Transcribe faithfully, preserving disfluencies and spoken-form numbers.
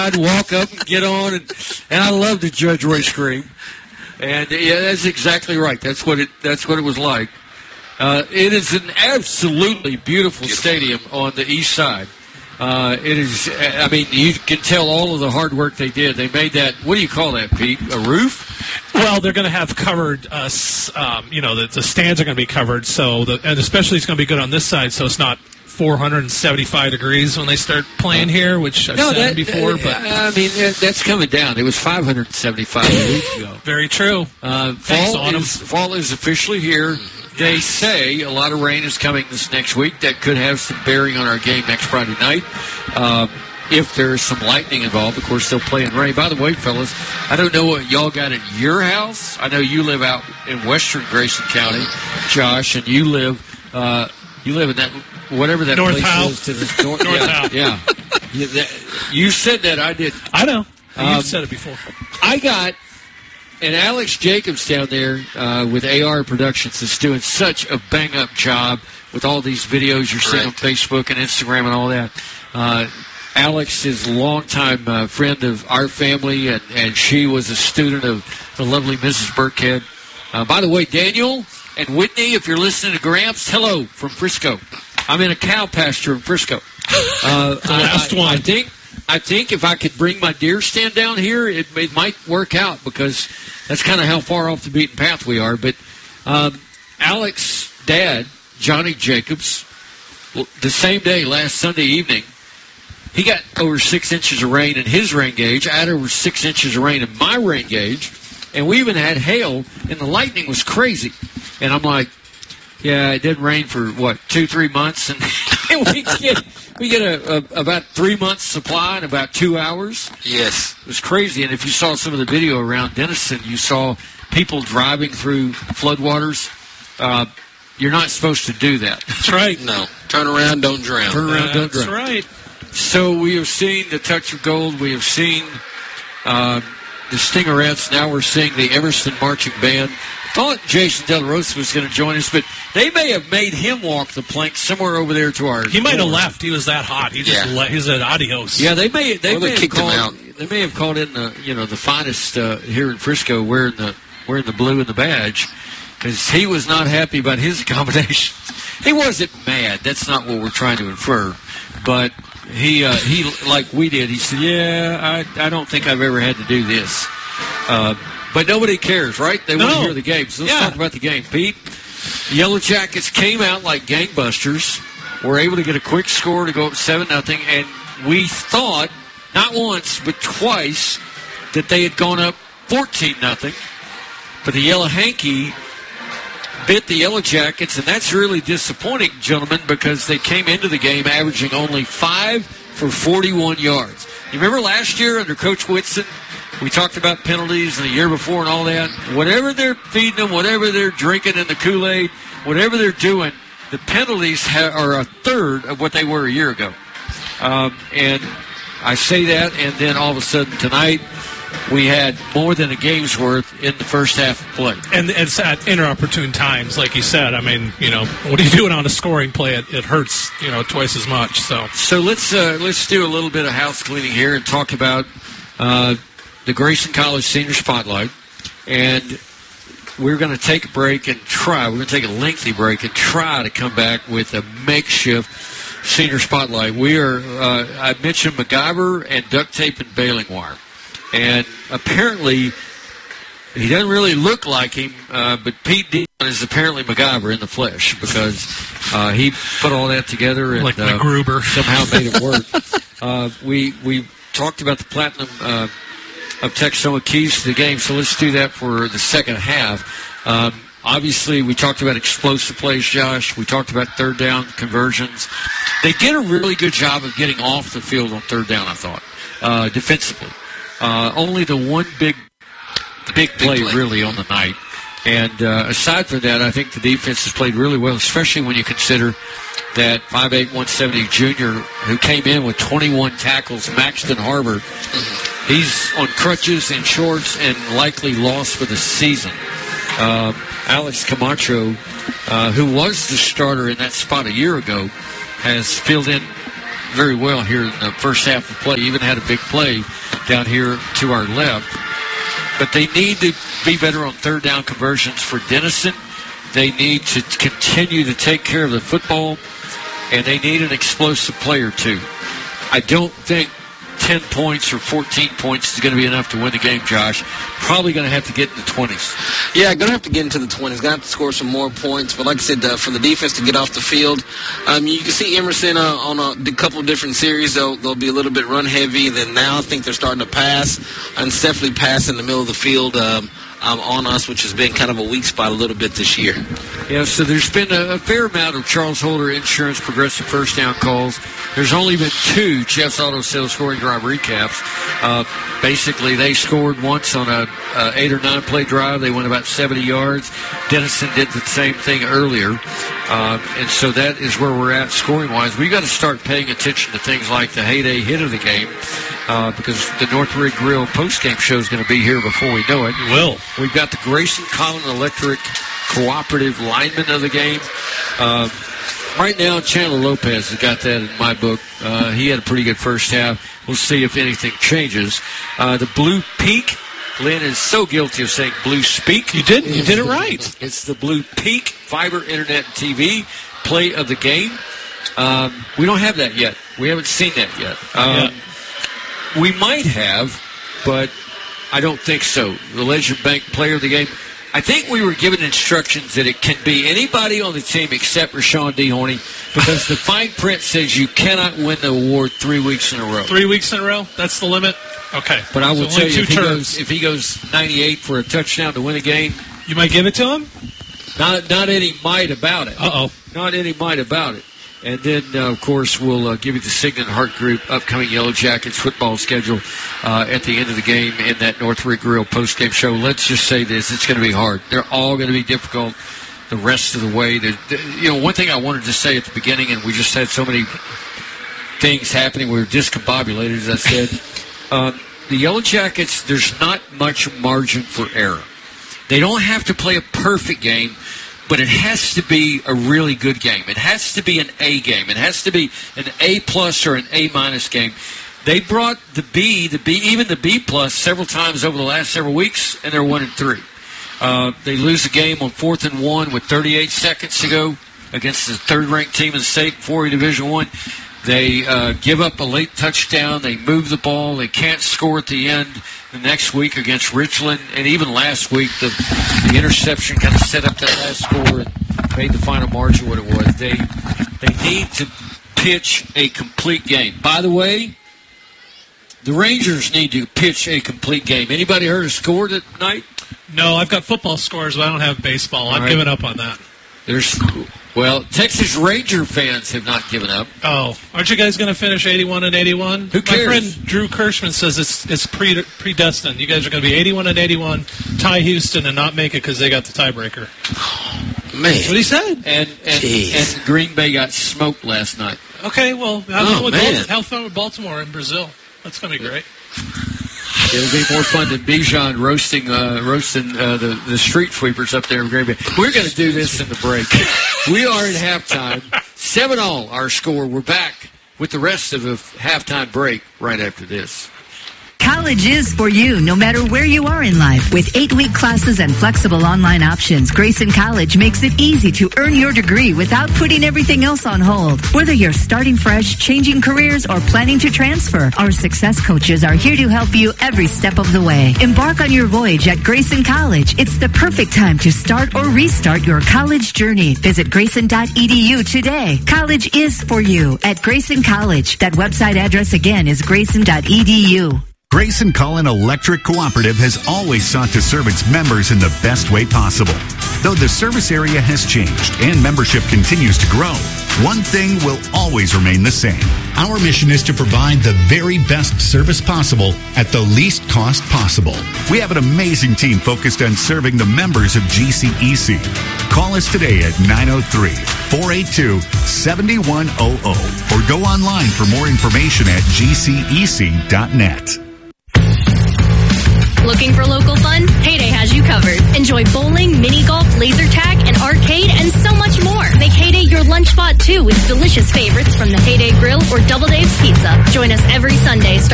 I'd walk up and get on, and, and I love to Judge Roy Scream. And yeah, that's exactly right. That's what it. That's what it was like. Uh, it is an absolutely beautiful, beautiful stadium on the east side. Uh, it is. I mean, you can tell all of the hard work they did. They made that. What do you call that, Pete? A roof? Well, they're going to have covered. Uh, um, you know, the, the stands are going to be covered. So, the, and especially it's going to be good on this side, so it's not four hundred seventy-five degrees when they start playing here, which I've no, said that, before. Uh, but I mean, that's coming down. It was five hundred seventy-five a week ago. Very true. Uh, fall is fall is officially here. They say a lot of rain is coming this next week. That could have some bearing on our game next Friday night. Uh, if there's some lightning involved, of course, they'll play in rain. By the way, fellas, I don't know what y'all got at your house. I know you live out in western Grayson County, Josh, and you live uh, you live in that whatever that North place Howe. is to the north. North yeah, Howe. yeah. You, that, you said that. I did. I know. Um, You've said it before. I got. And Alex Jacobs down there uh, with A R Productions is doing such a bang-up job with all these videos you're seeing on Facebook and Instagram and all that. Uh, Alex is a longtime uh, friend of our family, and, and she was a student of the lovely Missus Burkhead. Uh, by the way, Daniel and Whitney, if you're listening to Gramps, hello from Frisco. I'm in a cow pasture in Frisco. Uh, the last I, one. I, I think I think if I could bring my deer stand down here, it, it might work out because that's kind of how far off the beaten path we are. But um, Alex's dad, Johnny Jacobs, the same day, last Sunday evening, he got over six inches of rain in his rain gauge. I had over six inches of rain in my rain gauge. And we even had hail, and the lightning was crazy. And I'm like, yeah, it didn't rain for, what, two, three months? And we get, we get a, a, about three months supply in about two hours. Yes. It was crazy. And if you saw some of the video around Denison, you saw people driving through floodwaters. Uh, you're not supposed to do that. That's right. No. Turn around, don't drown. Turn around, don't That's drown. right. So we have seen the Touch of Gold. We have seen uh, the Stingerettes. Now we're seeing the Emerson Marching Band. Thought Jason De La Rosa was going to join us, but they may have made him walk the plank somewhere over there to our. He might have door. left. He was that hot. He just Yeah. le- he's at adios. Yeah, they may. They Or may they have kicked him called. out. They may have called in the you know the finest uh, here in Frisco, wearing the wearing the blue and the badge, because he was not happy about his accommodations. He wasn't mad. That's not what we're trying to infer, but he uh, he like we did. He said, "Yeah, I I don't think I've ever had to do this." Uh, But nobody cares, right? They want to No. hear the game. So let's Yeah. talk about the game. Pete, the Yellow Jackets came out like gangbusters. Were able to get a quick score to go up seven nothing, and we thought, not once, but twice, that they had gone up fourteen nothing. But the Yellow Hanky bit the Yellow Jackets, and that's really disappointing, gentlemen, because they came into the game averaging only five for forty-one yards. You remember last year under Coach Whitson? We talked about penalties and the year before and all that. Whatever they're feeding them, whatever they're drinking in the Kool-Aid, whatever they're doing, the penalties ha- are a third of what they were a year ago. Um, and I say that, and then all of a sudden tonight we had more than a game's worth in the first half of play. And it's at inopportune times, like you said. I mean, you know, what are you doing on a scoring play? It, it hurts, you know, twice as much. So, so let's uh, let's do a little bit of house cleaning here and talk about uh, the Grayson College Senior Spotlight. And we're going to take a break and try. We're going to take a lengthy break and try to come back with a makeshift Senior Spotlight. We are. Uh, I mentioned MacGyver and duct tape and baling wire. And apparently, he doesn't really look like him, uh, but Pete Dion is apparently MacGyver in the flesh because uh, he put all that together and like uh, MacGruber. somehow made it work. uh, we we talked about the platinum uh, of Texoma keys to the game, so let's do that for the second half. Um, obviously, we talked about explosive plays, Josh. We talked about third down conversions. They did a really good job of getting off the field on third down, I thought, uh, defensively. Uh, only the one big, big play, Big play. really on the night. And uh, aside from that, I think the defense has played really well, especially when you consider that five eight, one seventy junior who came in with twenty-one tackles, Maxton Harbor. Mm-hmm. He's on crutches and shorts and likely lost for the season. Uh, Alex Camacho, uh, who was the starter in that spot a year ago, has filled in very well here in the first half of play. Even had a big play down here to our left. But they need to be better on third down conversions for Denison. They need to continue to take care of the football, and they need an explosive player too. I don't think ten points or fourteen points is going to be enough to win the game, Josh. Probably going to have to get in the twenties. Yeah, going to have to get into the twenties. Going to have to score some more points. But like I said, uh, for the defense to get off the field, um, you can see Emerson uh, on a couple of different series. They'll, they'll be a little bit run heavy. Then now I think they're starting to pass, and definitely pass in the middle of the field um, um, on us, which has been kind of a weak spot a little bit this year. Yeah, so there's been a, a fair amount of Charles Holder Insurance Progressive first down calls. There's only been two Jeff's Auto Sales scoring drive recaps. Uh, basically, they scored once on a, a eight or nine play drive. They went about seventy yards. Denison did the same thing earlier. Uh, and so that is where we're at scoring-wise. We've got to start paying attention to things like the heyday hit of the game uh, because the North Rig Grill postgame show is going to be here before we know it. It will. We've got the Grayson Collin Electric Cooperative Lineman of the game. Uh, right now, Chandler Lopez has got that in my book. Uh, he had a pretty good first half. We'll see if anything changes. Uh, the Blue Peak. Lynn is so guilty of saying Blue Speak. You did. You did it right. It's the Blue Peak Fiber Internet and T V play of the game. Um, we don't have that yet. We haven't seen that yet. Um, yeah. We might have, but I don't think so. The Legend Bank player of the game. I think we were given instructions that it can be anybody on the team except Rashawn D. Horney because the fine print says you cannot win the award three weeks in a row. Three weeks in a row? That's the limit? Okay. But I will so tell you, if he, terms. goes, if he goes ninety-eight for a touchdown to win a game, you might give it to him? Not not any might about it. Uh-oh. Not any might about it. And then, uh, of course, we'll uh, give you the Signet Hart Group upcoming Yellow Jackets football schedule uh, at the end of the game in that North Rig Grill postgame show. Let's just say this. It's going to be hard. They're all going to be difficult the rest of the way. They're, you know, one thing I wanted to say at the beginning, and we just had so many things happening. We were discombobulated, as I said. uh, the Yellow Jackets, there's not much margin for error. They don't have to play a perfect game, but it has to be a really good game. It has to be an A game. It has to be an A plus or an A minus game. They brought the B, the B, even the B plus several times over the last several weeks, and they're one and three. Uh, they lose a game on fourth and one with thirty-eight seconds to go against the third-ranked team in the state, four A Division One. They uh, give up a late touchdown. They move the ball. They can't score at the end. The next week against Richland, and even last week, the, the interception kind of set up that last score and made the final margin what it was. They they need to pitch a complete game. By the way, the Rangers need to pitch a complete game. Anybody heard a score tonight? No, I've got football scores, but I don't have baseball. I've right. given up on that. There's well, Texas Ranger fans have not given up. Oh, aren't you guys going to finish eighty-one and eighty-one? Who cares? My friend Drew Kirschman says it's it's pre, predestined. You guys are going to be eighty-one and eighty-one, tie Houston, and not make it because they got the tiebreaker. Man, that's what he said. And and, and Green Bay got smoked last night. Okay, well, have oh, fun with man. Baltimore, have fun with Baltimore and Brazil. That's going to be great. It'll be more fun than Bijan roasting uh, roasting uh, the, the street sweepers up there in Green Bay. We're going to do this in the break. We are at halftime. seven all our score. We're back with the rest of the halftime break right after this. College is for you, no matter where you are in life. With eight-week classes and flexible online options, Grayson College makes it easy to earn your degree without putting everything else on hold. Whether you're starting fresh, changing careers, or planning to transfer, our success coaches are here to help you every step of the way. Embark on your voyage at Grayson College. It's the perfect time to start or restart your college journey. Visit grayson dot e d u today. College is for you at Grayson College. That website address again is grayson dot e d u. Grayson Collin Electric Cooperative has always sought to serve its members in the best way possible. Though the service area has changed and membership continues to grow, one thing will always remain the same. Our mission is to provide the very best service possible at the least cost possible. We have an amazing team focused on serving the members of G C E C. Call us today at nine oh three, four eight two, seven one zero zero or go online for more information at g c e c dot net. Looking for local fun? Heyday has you covered. Enjoy bowling, mini golf, laser tag, and arcade, and so much more. Make Heyday your lunch spot, too, with delicious favorites from the Heyday Grill or Double Dave's Pizza. Join us every Sunday